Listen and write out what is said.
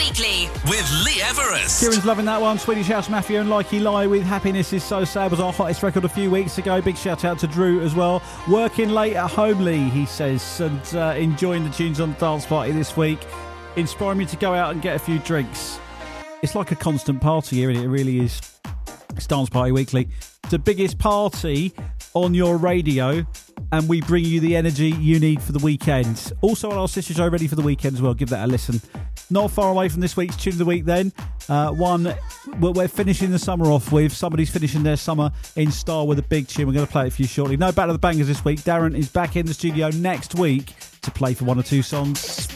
Weekly with Lee Everest. Kieran's loving that one. Swedish House Mafia and Like Eli with Happiness Is So Sad was our hottest record a few weeks ago. Big shout out to Drew as well. Working late at home, Lee, he says, and enjoying the tunes on the dance party this week. Inspiring me to go out and get a few drinks. It's like a constant party here, it really is. It's Dance Party Weekly. It's the biggest party on your radio, and we bring you the energy you need for the weekend. Also on our sister show, Ready for the Weekend as well. Give that a listen. Not far away from this week's Tune of the Week then. One we're finishing the summer off with. Somebody's finishing their summer in style with a big tune. We're going to play it for you shortly. No Battle of the Bangers this week. Darren is back in the studio next week to play for one or two songs.